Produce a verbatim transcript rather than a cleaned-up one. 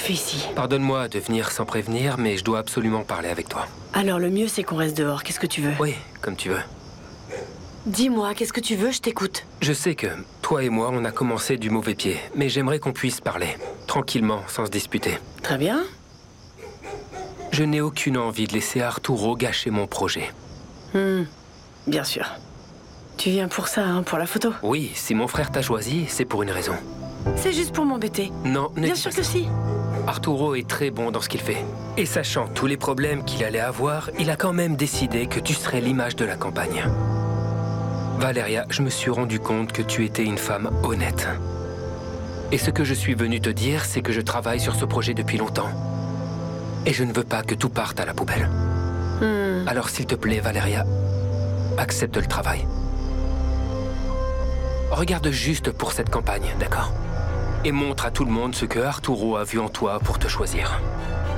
fais ici? Pardonne-moi de venir sans prévenir, mais je dois absolument parler avec toi. Alors le mieux c'est qu'on reste dehors, qu'est-ce que tu veux? Oui, comme tu veux. Dis-moi, qu'est-ce que tu veux, je t'écoute. Je sais que toi et moi, on a commencé du mauvais pied, mais j'aimerais qu'on puisse parler, tranquillement, sans se disputer. Très bien. Je n'ai aucune envie de laisser Arturo gâcher mon projet. Hmm, bien sûr. Tu viens pour ça, hein, pour la photo? Oui, si mon frère t'a choisi, c'est pour une raison. C'est juste pour m'embêter. Non, ne Bien dis sûr pas que ça. si. Arturo est très bon dans ce qu'il fait. Et sachant tous les problèmes qu'il allait avoir, il a quand même décidé que tu serais l'image de la campagne. Valeria, je me suis rendu compte que tu étais une femme honnête. Et ce que je suis venu te dire, c'est que je travaille sur ce projet depuis longtemps. Et je ne veux pas que tout parte à la poubelle. Hmm. Alors s'il te plaît, Valeria, accepte le travail. Regarde juste pour cette campagne, d'accord? Et montre à tout le monde ce que Arturo a vu en toi pour te choisir.